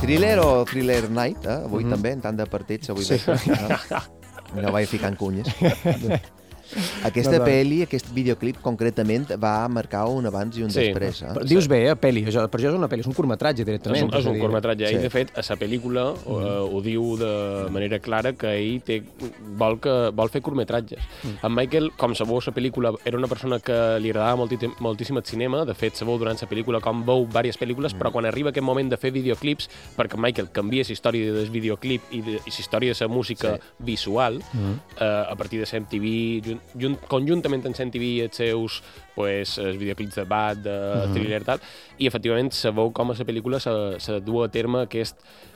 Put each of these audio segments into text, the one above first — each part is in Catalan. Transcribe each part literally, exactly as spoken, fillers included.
Thriller o Thriller Night, eh? Avui mm-hmm. també, en tant de partits, avui sí. No? No vaig ficant cunyes. Aquesta no, pel·li, aquest videoclip concretament va marcar un abans i un sí. després. Eh? Dius bé, eh, pel·li, això, per això és una pel·li, és un curtmetratge directament. És un, és un curtmetratge, sí. ell de fet a la pel·lícula mm. uh, ho diu de manera clara que ell té, vol, que, vol fer curtmetratges. Mm. En Michael, com sabeu, la pel·lícula era una persona que li agradava molti, moltíssim el cinema, de fet sabeu durant la pel·lícula com veu diverses pel·lícules, mm. però quan arriba aquest moment de fer videoclips, perquè Michael canvia la història del videoclip i la història de la música sí. visual, mm. uh, a partir de la M T V, junt, junt, conjuntament amb M T V i els seus pues, els videoclips de Bad, de mm-hmm. Thriller i tal, i efectivament sabeu com a la pel·lícula se, se du a terme aquest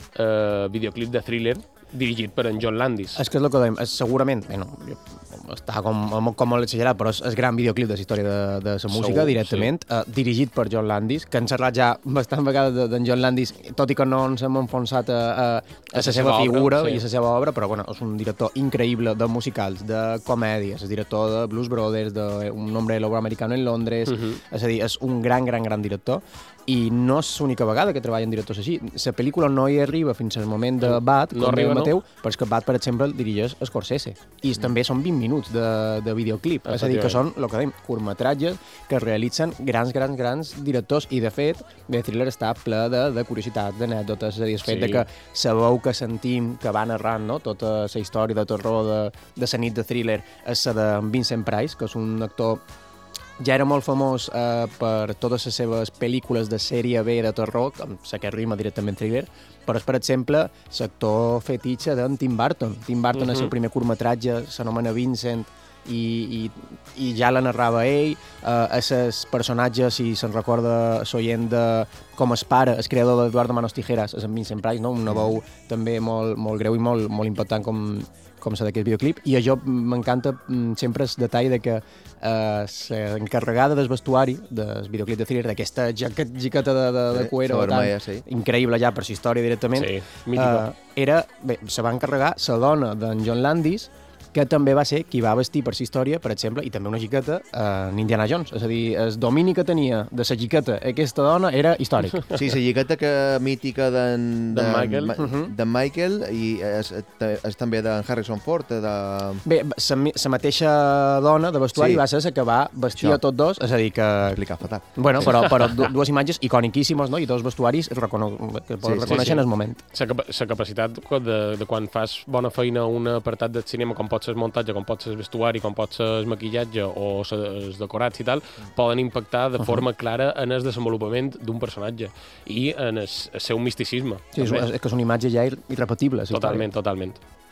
uh, videoclip de Thriller dirigit per en John Landis. És que és el que dèiem, és segurament, bueno, està com, com molt exagerat, però és el gran videoclip de la història de, de la música, Segur, directament, sí. uh, dirigit per John Landis, que han xerrat ja bastant vegades d'en John Landis, tot i que no ens hem enfonsat a, a, a la seva figura obra, sí. i a la seva obra, però bueno, és un director increïble de musicals, de comèdies, és director de Blues Brothers, de Un hombre lobo americano en Londres, uh-huh. és a dir, és un gran, gran, gran director, i no és l'única vegada que treballa en directors així. La pel·lícula no hi arriba fins al moment de Bad, no com arriba, Mateu, no? però és que Bad, per exemple, el dirigeix Scorsese. I mm. també són vint minuts de, de videoclip. És a dir, que són, el que dèiem, curtmetratges que realitzen grans, grans, grans directors. I, de fet, The Thriller està ple de, de curiositats, d'anècdotes. És a dir, el fet sí. de que sabeu que sentim que va narrant, no?, tota la història de terror de, de la nit de Thriller és la de Vincent Price, que és un actor ja era molt famós eh, per totes les seves pel·lícules de sèrie B de terror, com la que rima directament Thriller, però és, per exemple, l'actor fetitxe d'en Tim Burton. Tim Burton uh-huh. és el primer curtmetratge, s'anomena Vincent, i, i, i ja la narrava ell. Eh, els personatges, si se'n recorda s'oient de com es pare, el creador d'Eduardo Manos Tijeras, és en Vincent Price, no? Una veu també molt, molt greu i molt, molt impactant com, com s'ha d'aquest videoclip. I a jo m'encanta sempre el detall de que eh, l'encarregada del vestuari del videoclip de Thriller, d'aquesta jaqueta, jaqueta de, de, de cuero, sí, tan, sí. increïble ja per la història directament, sí, eh, era, bé, se va encarregar la dona d'en John Landis, que també va ser qui va vestir per la història, per exemple, i també una xiqueta eh, en Indiana Jones. És a dir, el domini que tenia de la xiqueta aquesta dona era històric. Sí, la xiqueta que mítica d'en de Michael. Ma, uh-huh. de Michael i és, és també d'en Harrison Ford. De... Bé, la mateixa dona de vestuari sí. va ser la que va vestir Això. a tots dos, és a dir que... Explicar fatal. Bueno, però, però dues imatges iconiquíssimes, no?, i dos vestuaris recono... que sí, reconeixen sí, sí. el moment. La capa capacitat de, de quan fas bona feina a un apartat de cinema, com pot ser el muntatge, com pot ser el vestuari, com pot ser el maquillatge o els decorats i tal, poden impactar de forma clara en el desenvolupament d'un personatge i en el, el seu misticisme. Sí, és, és que és una imatge ja irrepetible. Totalment, totalment.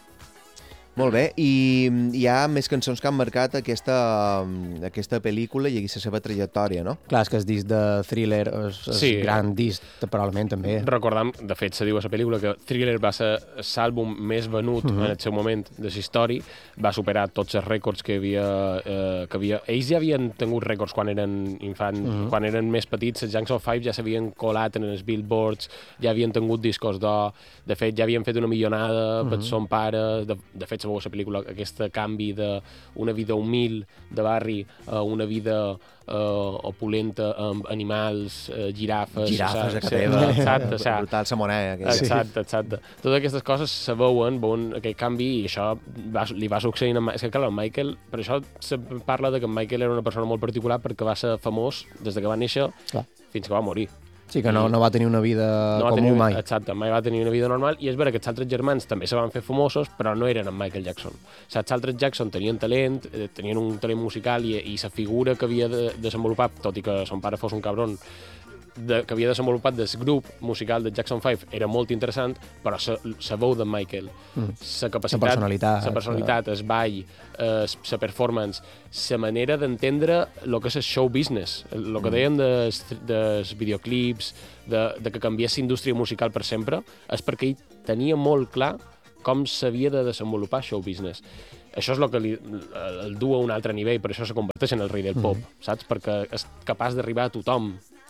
Molt bé, i hi ha més cançons que han marcat aquesta, aquesta pel·lícula i la seva trajectòria, no? Clar, és que el disc de Thriller és, és sí. gran disc, probablement, també. Recordam, de fet, se diu a la pel·lícula que Thriller va ser l'àlbum més venut uh-huh. en el seu moment de la història, va superar tots els rècords que havia, eh, que havia... Ells ja havien tingut rècords quan eren infants, uh-huh. quan eren més petits, els Jackson Five ja s'havien colat en els billboards, ja havien tingut discos d'or, de fet, ja havien fet una milionada uh-huh. per son pare, de, de fet, sabeu, la pel·lícula, aquest canvi d'una vida humil de barri a una vida uh, opulenta amb animals, uh, girafes... Girafes, a Cateva. Exacte, brutal, la moneda. Exacte, exacte. Totes aquestes coses se veuen, veuen aquest canvi i això va, li va succeint a... És que, clar, Michael, per això se parla de que Michael era una persona molt particular perquè va ser famós des de que va néixer clar. fins que va morir. Sí, que no, no va tenir una vida no comú tenir, mai. Exacte, mai va tenir una vida normal, i és vera que els altres germans també se van fer famosos, però no eren en Michael Jackson. O sigui, els altres Jackson tenien talent, tenien un talent musical i, i la figura que havia de desenvolupat, tot i que son pare fos un cabron, de, que havia desenvolupat del grup musical de Jackson Five era molt interessant, però la veu de Michael, la mm. capacitat, la personalitat, la personalitat el ball, la performance, la manera d'entendre el que és el show business, el que mm. dèiem dels, dels videoclips, de, de que canviés la indústria musical per sempre, és perquè ell tenia molt clar com s'havia de desenvolupar show business. Això és el que li, el du a un altre nivell, per això se converteix en el rei del pop, mm. saps? Perquè és capaç d'arribar a tothom.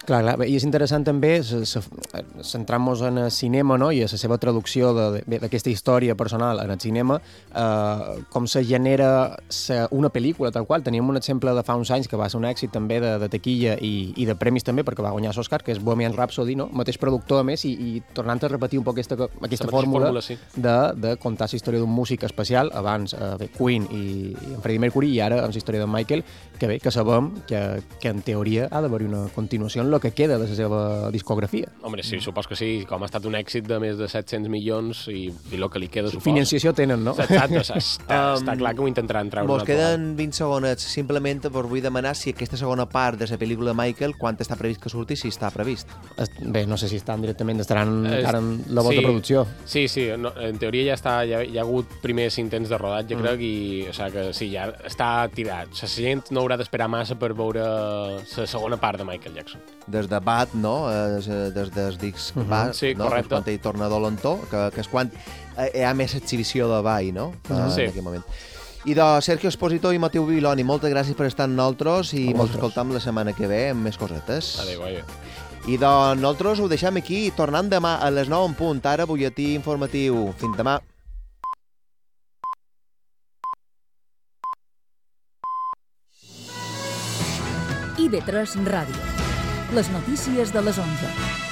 Clar, clar, i és interessant també centrar-nos en el cinema, no?, i a la seva traducció d'aquesta història personal en el cinema, eh, com se genera sa, una pel·lícula tal qual. Teníem un exemple de fa uns anys que va ser un èxit també de, de taquilla i, i de premis també, perquè va guanyar l'Oscar, que és Bohemian Rhapsody, no?, mateix productor a més, i, i tornant a repetir un poc aquesta, aquesta fórmula, fórmula sí. de, de contar la història d'un músic especial, abans eh, bé, Queen i, i en Freddie Mercury, i ara amb la història de Michael, que bé, que sabem que, que en teoria ha d'haver-hi una continuació en el que queda de la seva discografia. Home, sí, supos que sí, com ha estat un èxit de més de set-cents milions i, i el que li queda, supos. Financiació tenen, no? Exacte, està, um, està clar que ho intentaran treure. Mos queden vint segons, simplement vos vull demanar si aquesta segona part de la pel·lícula de Michael, quan està previst que surti, si està previst. Bé, no sé si estan directament, estaran encara en la volta sí, de producció. Sí, sí, no, en teoria ja està, ja, hi ha hagut primers intents de rodatge, mm. crec, i o sigui que sí, ja està tirat. O sigui, la gent no haurà d'esperar massa per veure la segona part de Michael Jackson. Des de Bad, no? Des dels discs uh -huh. Bad, sí, no? Correcte. Quan ell torna dolentó, que, que és quan hi ha més exhibició de ball, no? Uh -huh. Sí. En aquell moment. I de Sergio Esposito i Mateu Viloni, moltes gràcies per estar amb nosaltres i ens escoltam la setmana que ve amb més cosetes. Adéu, adéu. I de nosaltres ho deixem aquí, tornant demà a les nou en punt. Ara, butlletí informatiu. Fins demà. I V tres Ràdio. Les notícies de les onze.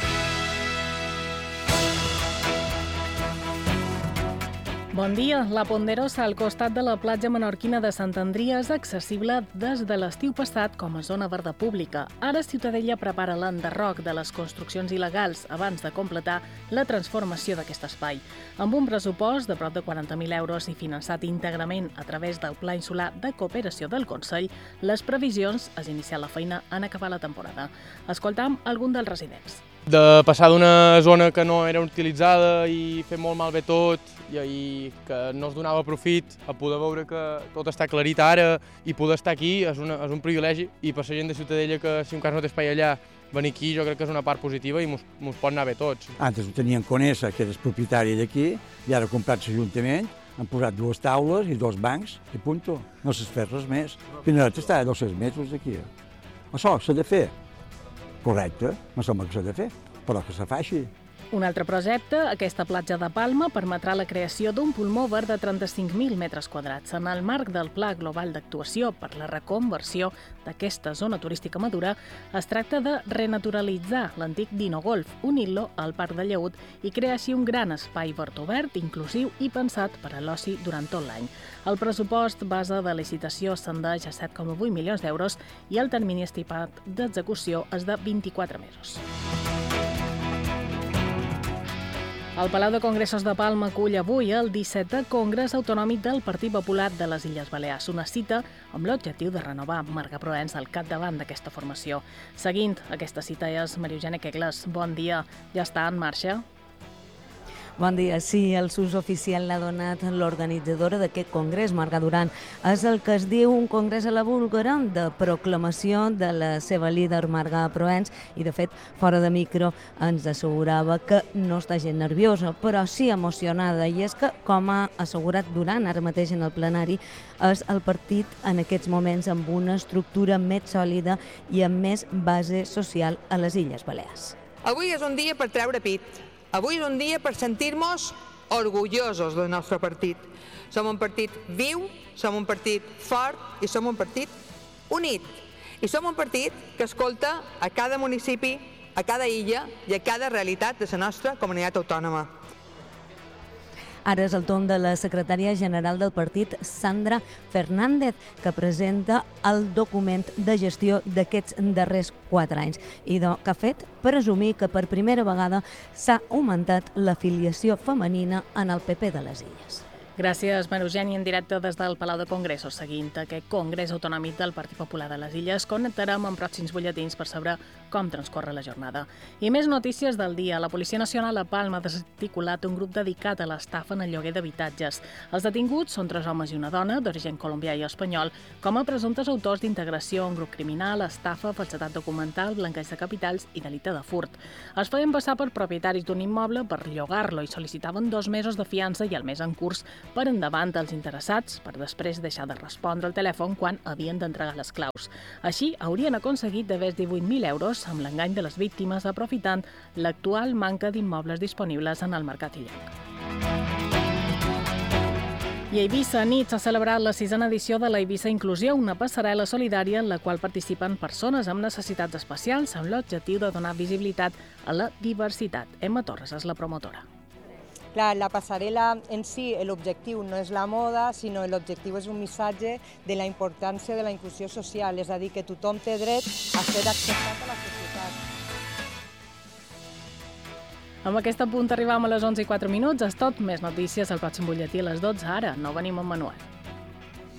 Bon dia. La Ponderosa, al costat de la platja menorquina de Sant Andria, és accessible des de l'estiu passat com a zona verda pública. Ara Ciutadella prepara l'enderroc de les construccions il·legals abans de completar la transformació d'aquest espai. Amb un pressupost de prop de quaranta mil euros i finançat íntegrament a través del Pla Insular de Cooperació del Consell, les previsions és iniciar la feina en acabar la temporada. Escoltam algun dels residents. De passar d'una zona que no era utilitzada i fer molt malbé tot i que no es donava profit a poder veure que tot està aclarit ara i poder estar aquí és, una, és un privilegi, i per la gent de Ciutadella que si un cas no té espai allà, venir aquí jo crec que és una part positiva i mos, mos pot anar bé tots. Antes ho tenien Conesa, que és propietari d'aquí, i ara ha comprat l'Ajuntament, han posat dues taules i dos bancs i punto. No s'ha fet res més. Pinarot està a dos-cents metres d'aquí. Això s'ha de fer. Correcte, no som el que s'ha de fer, però que se faci. Un altre projecte, aquesta platja de Palma, permetrà la creació d'un pulmó verd de trenta-cinc mil metres quadrats. En el marc del Pla Global d'Actuació per la reconversió d'aquesta zona turística madura, es tracta de renaturalitzar l'antic Dino Golf, unint-lo al Parc de Lleut i crear així un gran espai verd obert, inclusiu i pensat per a l'oci durant tot l'any. El pressupost base de licitació ascendeix a set coma vuit milions d'euros i el termini estimat d'execució és de vint-i-quatre mesos. El Palau de Congressos de Palma acull avui el dissetè Congrés Autonòmic del Partit Popular de les Illes Balears, una cita amb l'objectiu de renovar Marga Proens al capdavant d'aquesta formació. Seguint aquesta cita és Maria Eugènia Quegles. Bon dia, ja està en marxa? Bon dia. Sí, el sus oficial l'ha donat l'organitzadora d'aquest congrés, Marga Duran. És el que es diu un congrés a la búlgara de proclamació de la seva líder Marga Proens i, de fet, fora de micro ens assegurava que no està gent nerviosa, però sí emocionada. I és que, com ha assegurat Duran ara mateix en el plenari, és el partit en aquests moments amb una estructura més sòlida i amb més base social a les Illes Balears. Avui és un dia per treure pit. Avui és un dia per sentir-nos orgullosos del nostre partit. Som un partit viu, som un partit fort i som un partit unit. I som un partit que escolta a cada municipi, a cada illa i a cada realitat de la nostra comunitat autònoma. Ara és el torn de la secretària general del partit, Sandra Fernández, que presenta el document de gestió d'aquests darrers quatre anys i que ha fet presumir que per primera vegada s'ha augmentat l'afiliació femenina en el P P de les Illes. Gràcies, Maria Eugènia, en directe des del Palau de Congressos. Seguint aquest Congrés Autonòmic del Partit Popular de les Illes, connectarem amb pròxims butlletins per saber com transcorre la jornada. I més notícies del dia. La Policia Nacional a Palma ha desarticulat un grup dedicat a l'estafa en el lloguer d'habitatges. Els detinguts són tres homes i una dona, d'origen colombià i espanyol, com a presumptes autors d'integració en grup criminal, estafa, falsedat documental, blanqueig de capitals i delicte de furt. Es feien passar per propietaris d'un immoble per llogar-lo i sol·licitaven dos mesos de fiança i el mes en curs per endavant als interessats per després deixar de respondre al telèfon quan havien d'entregar les claus. Així, haurien aconseguit de més divuit mil euros amb l'engany de les víctimes aprofitant l'actual manca d'immobles disponibles en el mercat illenc. I a Eivissa nit s'ha celebrat la sisena edició de la Eivissa Inclusió, una passarel·la solidària en la qual participen persones amb necessitats especials amb l'objectiu de donar visibilitat a la diversitat. Emma Torres és la promotora. La, la passarel·la en si, l'objectiu no és la moda, sinó l'objectiu és un missatge de la importància de la inclusió social, és a dir, que tothom té dret a ser acceptat a la societat. Amb aquest punt arribam a les onze i quatre minuts. És tot. Més notícies al pròxim butlletí a les dotze. Ara no venim amb Manuel.